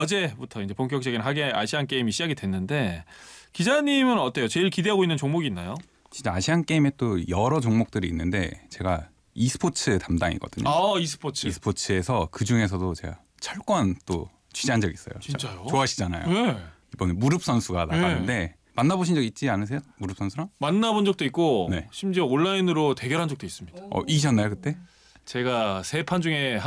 어제부터 이제 본격적인 하계 아시안 게임이 시작이 됐는데 기자님은 어때요? 제일 기대하고 있는 종목이 있나요? 진짜 아시안 게임에 또 여러 종목들이 있는데 제가 e스포츠 담당이거든요. 아, e스포츠. e스포츠에서 그 중에서도 제가 철권 또 취재한 적 있어요. 진짜요? 좋아하시잖아요. 네. 이번에 무릎 선수가 나가는데 만나보신 적 있지 않으세요? 무릎 선수랑? 만나본 적도 있고 네. 심지어 온라인으로 대결한 적도 있습니다. 이기셨나요 그때? 제가 세 판 중에